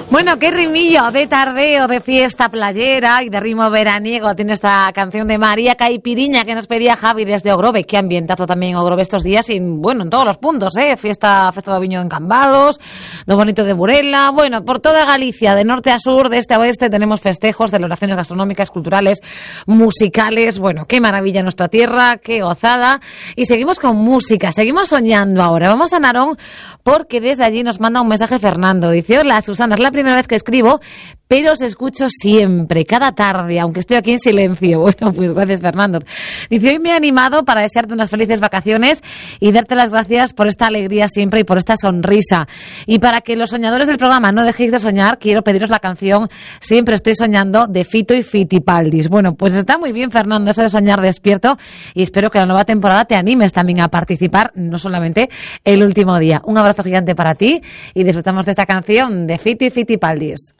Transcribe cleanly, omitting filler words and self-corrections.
Bueno, qué rimillo de tardeo, de fiesta playera y de ritmo veraniego tiene esta canción de María Caipiriña que nos pedía Javi desde Ogrove. Qué ambientazo también Ogrove estos días y, bueno, en todos los puntos, Festa de Viño en Cambados, lo bonito de Burela. Bueno, por toda Galicia, de norte a sur, de este a oeste, tenemos festejos, celebraciones gastronómicas, culturales, musicales. Bueno, qué maravilla nuestra tierra, qué gozada. Y seguimos con música, seguimos soñando ahora. Vamos a Narón porque desde allí nos manda un mensaje Fernando. Dice: hola, Susana, es la primera vez que escribo, pero os escucho siempre, cada tarde, aunque estoy aquí en silencio. Bueno, pues gracias, Fernando. Dice: hoy me he animado para desearte unas felices vacaciones y darte las gracias por esta alegría siempre y por esta sonrisa. Y para que los soñadores del programa no dejéis de soñar, quiero pediros la canción Siempre estoy soñando de Fito y Fitipaldis. Bueno, pues está muy bien, Fernando, eso de soñar despierto, y espero que la nueva temporada te animes también a participar, no solamente el último día. Un abrazo gigante para ti y disfrutamos de esta canción de Fito y Fitipaldis.